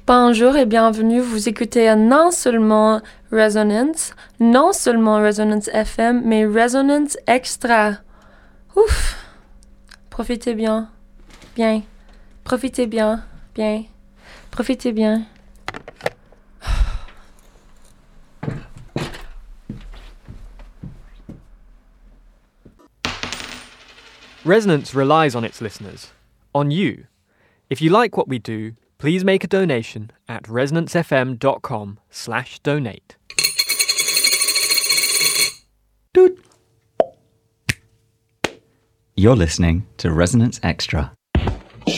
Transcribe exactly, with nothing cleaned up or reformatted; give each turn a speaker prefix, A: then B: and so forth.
A: Bonjour et bienvenue, vous écoutez non seulement Resonance, non seulement Resonance F M, mais Resonance Extra. Ouf! Profitez bien, bien, profitez bien, bien, profitez bien.
B: Resonance relies on its listeners, on you. If you like what we do, please make a donation at resonancefm.com slash donate.
C: Doot. You're listening to Resonance Extra.